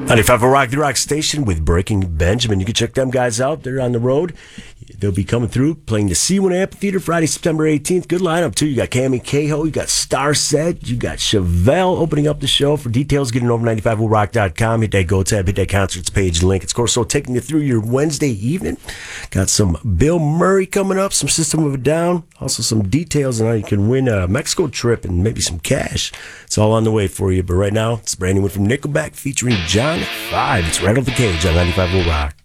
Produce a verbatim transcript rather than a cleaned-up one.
ninety-five will Rock, the Rock Station with Breaking Benjamin. You can check them guys out. They're on the road. They'll be coming through, playing the C one Amphitheater Friday, September eighteenth. Good lineup, too. You got Cammy Cahoe, you got Star Set, you got Chevelle opening up the show. For details, get it over ninety-five will rock dot com. Hit that Go tab, hit that concerts page link. It's, of course, so taking you through your Wednesday evening. Got some Bill Murray coming up, some System of a Down, also some details on how you can win a Mexico trip and maybe some cash. It's all on the way for you. But right now, it's brand new one from Nickelback featuring John five. It's Rattle the Cage on ninety-five will rock.